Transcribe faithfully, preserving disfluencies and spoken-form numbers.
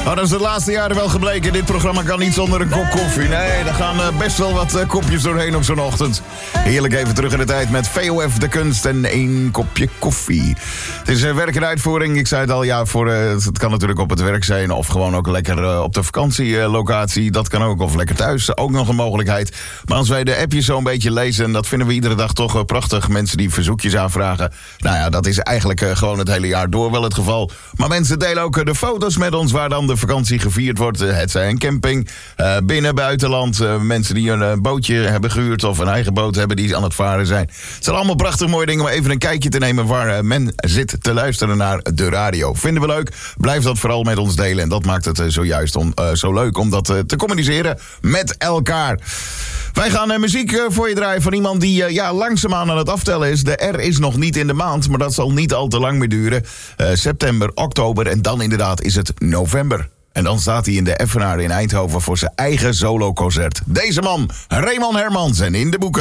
Oh, dat is de laatste jaren wel gebleken. Dit programma kan niet zonder een kop koffie. Nee, daar gaan uh, best wel wat uh, kopjes doorheen op zo'n ochtend. Heerlijk even terug in de tijd met V O F De Kunst en één kopje koffie. Het is uh, werk en uitvoering. Ik zei het al, ja, voor, uh, het kan natuurlijk op het werk zijn... of gewoon ook lekker uh, op de vakantielocatie. Uh, dat kan ook, of lekker thuis. Uh, ook nog een mogelijkheid. Maar als wij de appjes zo een beetje lezen... en dat vinden we iedere dag toch uh, prachtig. Mensen die verzoekjes aanvragen. Nou ja, dat is eigenlijk uh, gewoon het hele jaar door wel het geval. Maar mensen delen ook uh, de foto's met ons... waar dan de vakantie gevierd wordt. Uh, het zij een camping, uh, binnen, buitenland. Uh, mensen die een uh, bootje hebben gehuurd... of een eigen boot hebben die aan het varen zijn. Het zijn allemaal prachtig mooie dingen... om even een kijkje te nemen waar uh, men zit te luisteren naar de radio. Vinden we leuk? Blijf dat vooral met ons delen. En dat maakt het uh, zojuist om, uh, zo leuk om dat uh, te communiceren met elkaar. Wij gaan uh, muziek uh, voor je draaien van iemand die uh, ja, langzaamaan aan het aftellen is. De R is nog niet in de maand, maar dat zal niet al te lang meer duren. Uh, september, oktober en dan inderdaad is het november. En dan staat hij in de Effenaar in Eindhoven voor zijn eigen soloconcert. Deze man, Raymond Hermans en in de boeken.